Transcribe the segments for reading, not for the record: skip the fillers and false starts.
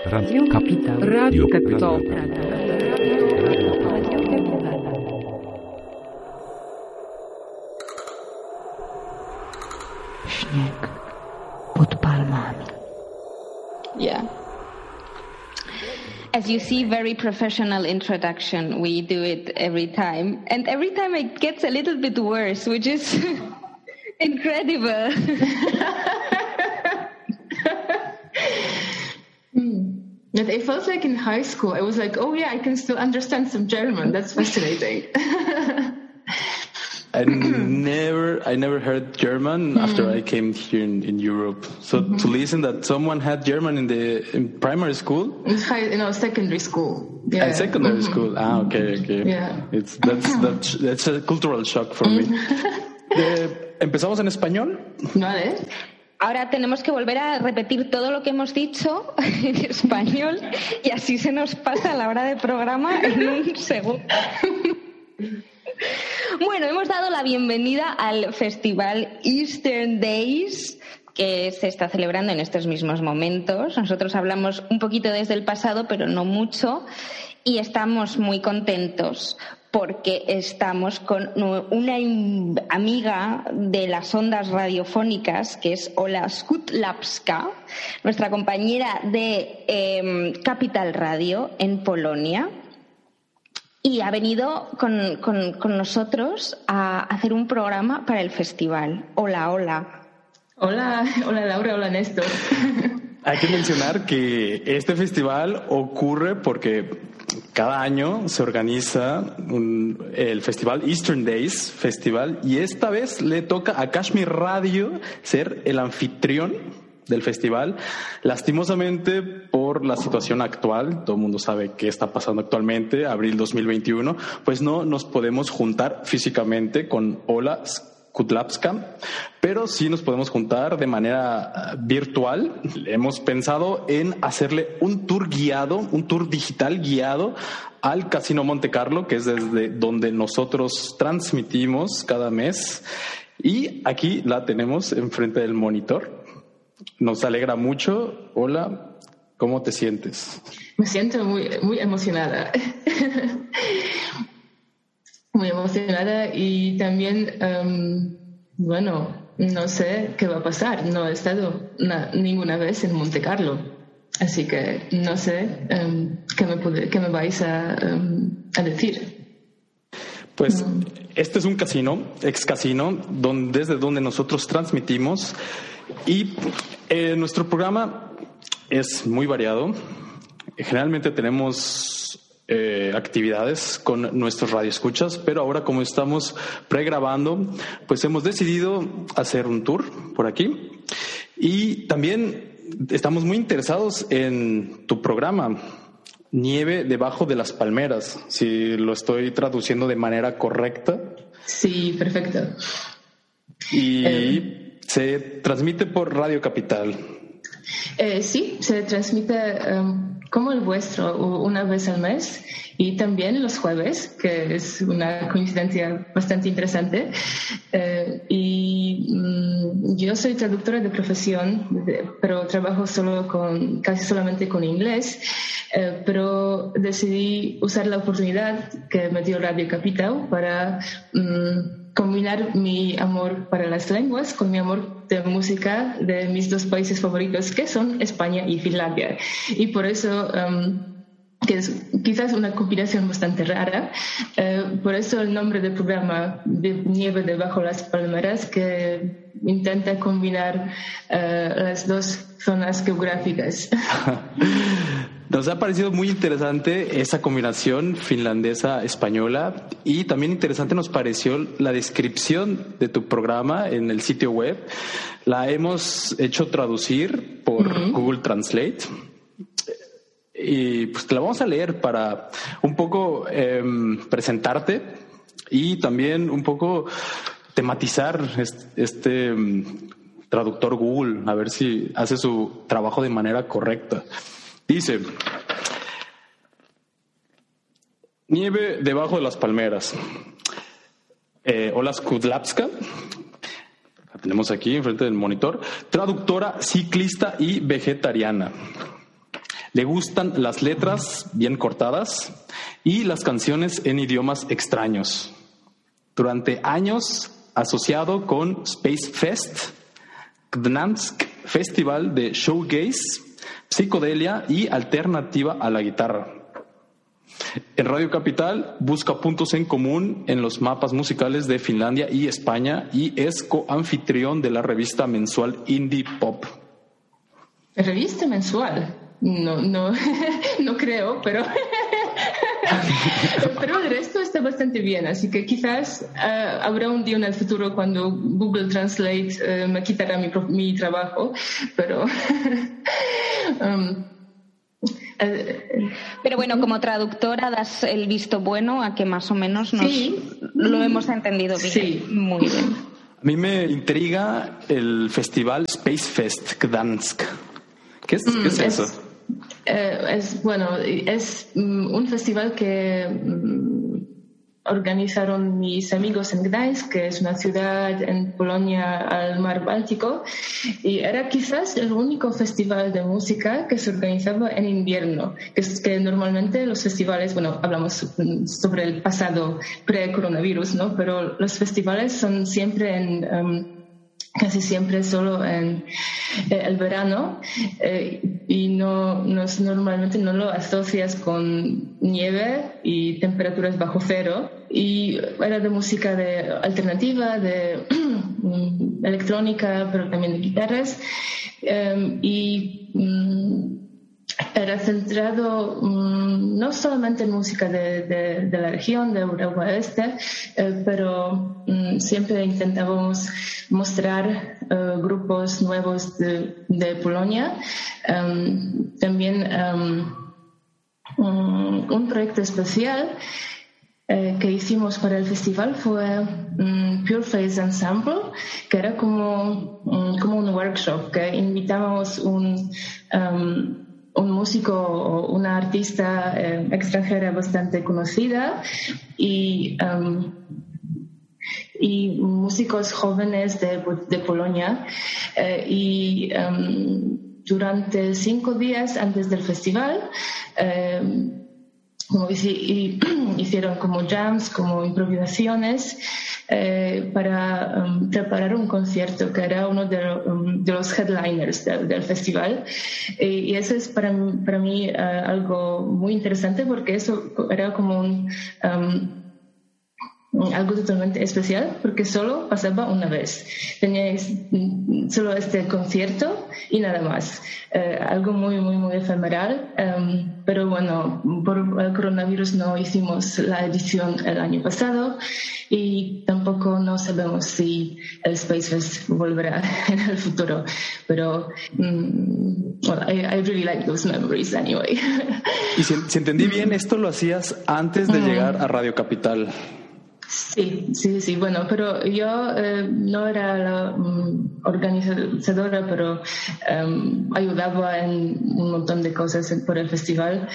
Radio Capital. Radio Capital. Śnieg pod palmami. Yeah. As you see, very professional introduction. We do it every time. And every time it gets a little bit worse, which is incredible. It felt like in high school. I was like, oh yeah, I can still understand some German. That's fascinating. I never heard German after I came here in Europe. So to listen that someone had German in primary school, Secondary school. Yeah. Secondary school. Okay. Yeah. That's a cultural shock for me. ¿Empezamos en español? Vale. Ahora tenemos que volver a repetir todo lo que hemos dicho en español y así se nos pasa la hora de programa en un segundo. Bueno, hemos dado la bienvenida al festival Eastern Days, que se está celebrando en estos mismos momentos. Nosotros hablamos un poquito desde el pasado, pero no mucho, y estamos muy contentos porque estamos con una amiga de las ondas radiofónicas, que es Ola Skutlapska, nuestra compañera de Capital Radio en Polonia. Y ha venido con nosotros a hacer un programa para el festival. Hola. Hola Laura, hola Néstor. Hay que mencionar que este festival ocurre porque cada año se organiza el festival Eastern Days Festival y esta vez le toca a Kashmir Radio ser el anfitrión del festival. Lastimosamente, por la situación actual, todo el mundo sabe qué está pasando actualmente, abril 2021, pues no nos podemos juntar físicamente con Ola Skutlapska, pero sí nos podemos juntar de manera virtual. Hemos pensado en hacerle un tour digital guiado al Casino Monte Carlo, que es desde donde nosotros transmitimos cada mes. Y aquí la tenemos enfrente del monitor. Nos alegra mucho. Hola, ¿cómo te sientes? Me siento muy, muy emocionada. Muy emocionada y también, no sé qué va a pasar. No he estado ninguna vez en Monte Carlo, así que no sé qué me vais a decir. Pues este es un casino, ex casino, desde donde nosotros transmitimos y nuestro programa es muy variado. Generalmente tenemos actividades con nuestros radioescuchas, pero ahora como estamos pregrabando, pues hemos decidido hacer un tour por aquí y también estamos muy interesados en tu programa Nieve debajo de las palmeras, si lo estoy traduciendo de manera correcta. Sí, perfecto. Y se transmite por Radio Capital. Sí, se transmite como el vuestro una vez al mes y también los jueves, que es una coincidencia bastante interesante. Yo soy traductora de profesión, pero trabajo casi solamente con inglés, pero decidí usar la oportunidad que me dio Radio Capital para combinar mi amor para las lenguas con mi amor de música de mis dos países favoritos, que son España y Finlandia. Y por eso, que es quizás una combinación bastante rara, por eso el nombre del programa de Nieve debajo de las palmeras, que intenta combinar las dos zonas geográficas. Nos ha parecido muy interesante esa combinación finlandesa-española y también interesante nos pareció la descripción de tu programa en el sitio web. La hemos hecho traducir por Google Translate y pues te la vamos a leer para un poco presentarte y también un poco tematizar este traductor Google, a ver si hace su trabajo de manera correcta. Dice: Nieve debajo de las palmeras. Ola Skutlapska, la tenemos aquí enfrente del monitor, traductora, ciclista y vegetariana. Le gustan las letras bien cortadas y las canciones en idiomas extraños. Durante años asociado con Space Fest, Gdansk Festival de Showgaze, psicodelia y alternativa a la guitarra. En Radio Capital busca puntos en común en los mapas musicales de Finlandia y España y es coanfitrión de la revista mensual Indie Pop. ¿Revista mensual? No creo, pero el resto está bastante bien, así que quizás habrá un día en el futuro cuando Google Translate me quitará mi trabajo, pero pero bueno, como traductora das el visto bueno a que más o menos sí, lo hemos entendido bien. Sí. Muy bien. A mí me intriga el festival Space Fest Gdansk. ¿Qué es eso? Es un festival que organizaron mis amigos en Gdańsk, que es una ciudad en Polonia al mar Báltico, y era quizás el único festival de música que se organizaba en invierno, que normalmente los festivales, hablamos sobre el pasado pre-coronavirus, ¿no? Pero los festivales son siempre casi siempre solo en el verano y normalmente no lo asocias con nieve y temperaturas bajo cero, y era de música alternativa, de electrónica, pero también de guitarras, era centrado no solamente en música de la región de Europa Este, pero siempre intentábamos mostrar grupos nuevos de Polonia. También un proyecto especial que hicimos para el festival fue Pure Face Ensemble, que era como un workshop, que invitamos un músico o una artista extranjera bastante conocida y músicos jóvenes de Polonia, y durante 5 días antes del festival hicieron como jams, como improvisaciones para preparar un concierto que era uno de los headliners del festival, y eso es para mí algo muy interesante, porque eso era como algo totalmente especial, porque solo pasaba una vez. Teníais solo este concierto y nada más. Algo muy, muy, muy efemeral. Pero bueno, por el coronavirus no hicimos la edición el año pasado y tampoco no sabemos si el Space Fest volverá en el futuro. Pero I really like those memories anyway. Y si entendí bien, esto lo hacías antes de llegar a Radio Capital. Sí, bueno, pero yo no era la organizadora, pero ayudaba en un montón de cosas por el festival,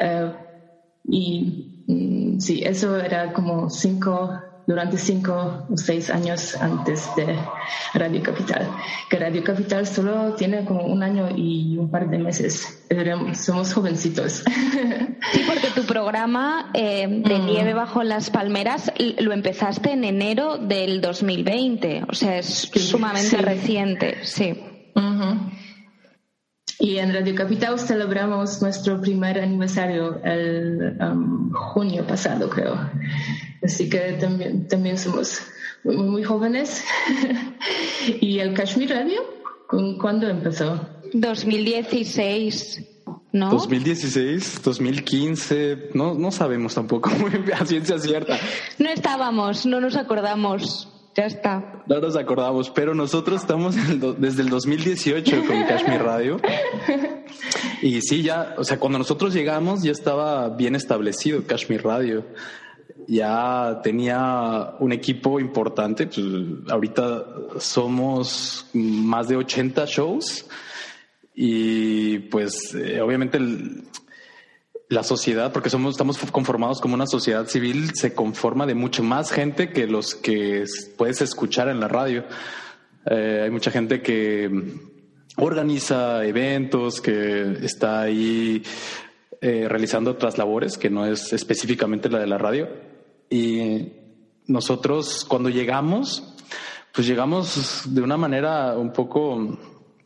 y sí, eso era como durante 5 o 6 años antes de Radio Capital, que Radio Capital solo tiene como 1 año y un par de meses. Somos jovencitos. Sí, porque tu programa de Nieve bajo las palmeras lo empezaste en enero del 2020, o sea, es sumamente reciente, sí. Uh-huh. Y en Radio Capital celebramos nuestro primer aniversario el junio pasado, creo. Así que también somos muy, muy jóvenes. ¿Y el Kashmir Radio? ¿Cuándo empezó? 2016, ¿no? 2016, 2015, no sabemos tampoco muy bien a ciencia cierta. No estábamos, no nos acordamos. Ya está. No nos acordamos, pero nosotros estamos desde el 2018 con Kashmir Radio. Y sí, ya, o sea, cuando nosotros llegamos ya estaba bien establecido Kashmir Radio. Ya tenía un equipo importante. Pues, ahorita somos más de 80 shows y pues obviamente la sociedad, porque estamos conformados como una sociedad civil, se conforma de mucho más gente que los que puedes escuchar en la radio. Hay mucha gente que organiza eventos, que está ahí realizando otras labores que no es específicamente la de la radio. Y nosotros cuando llegamos, pues llegamos de una manera un poco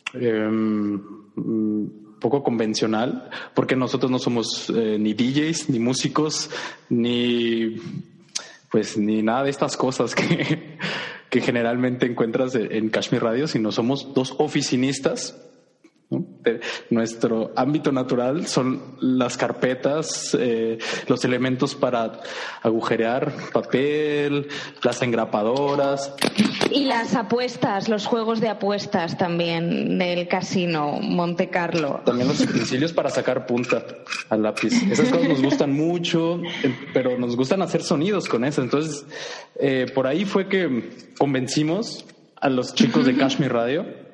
convencional, porque nosotros no somos ni DJs, ni músicos, ni nada de estas cosas que generalmente encuentras en Kashmir Radio, sino somos dos oficinistas, ¿no? Nuestro ámbito natural son las carpetas, los elementos para agujerear papel, las engrapadoras. Y las apuestas, los juegos de apuestas también del casino Monte Carlo. También los utensilios para sacar punta al lápiz. Esas cosas nos gustan mucho, pero nos gustan hacer sonidos con eso. Entonces, por ahí fue que convencimos a los chicos de Kashmir Radio